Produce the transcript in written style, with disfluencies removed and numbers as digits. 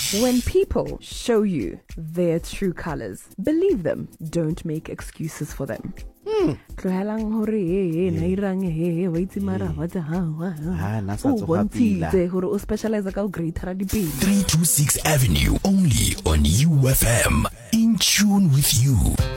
When people show you their true colors, believe them. Don't make excuses for them. Tlohelang hore nairang wait mara what hore o specialize ka o greater dipedi. 326 Avenue, only on UFM. In tune with you.